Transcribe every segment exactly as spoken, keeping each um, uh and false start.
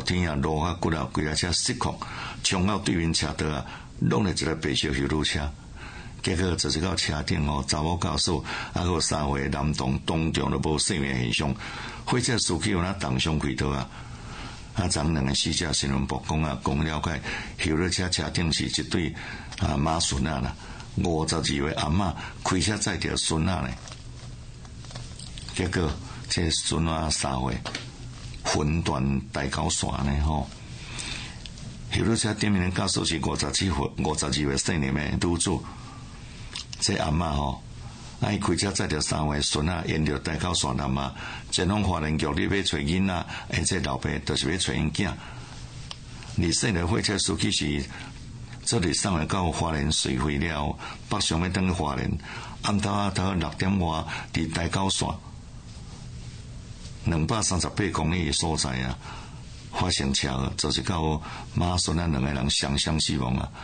天啊，落啊骨啊，规架车失控，冲到对面车道啊，弄了一个白色修路车。结果就是到车顶哦，查某教授啊，个三岁男童当场都无生命现象，火车司机有哪当上开刀啊？啊，昨两个死者新闻曝光啊，讲了解，修路车车顶是一对啊马孙仔啦，五十二岁阿嬷开车载着孙仔呢，结果这孙仔三岁魂断大高线呢吼。修路车顶面的教授是五十七岁、五十二岁生年的女子。这阿嬷吼，啊伊开车载着三位孙仔，沿着大高线南嘛，前往花莲局里要找囡仔，而且老爸就是要找因囝。而细的火车司机是这里送来到花莲水会了，北上要登去花莲，暗头啊头六点外，伫大高线两百三十八公里的所在啊，发生车祸，就是到马孙仔两个人双双死亡啊。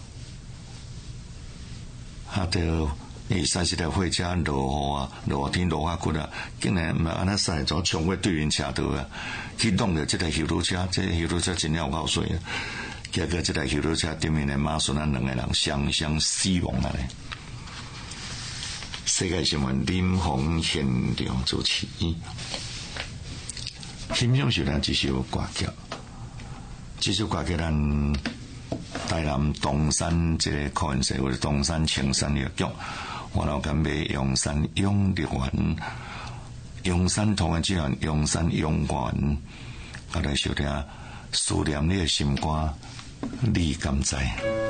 啊！着伊三十台火车落雨啊，落天落啊骨啊，竟然毋安尼驶，怎冲过对面车道啊，去弄着即台修路车，即修路车真了够水啊！结果即台修路车对面的马孙仔两个人双双死亡了咧。世界新闻林鸿现场主持，欣赏是咱一首歌曲，这首歌曲咱。台南东山这个科文社或者东山青山药局，我老干买阳山永乐园，阳山同安之源，阳山永园，我来收听思念你的心歌，你敢知？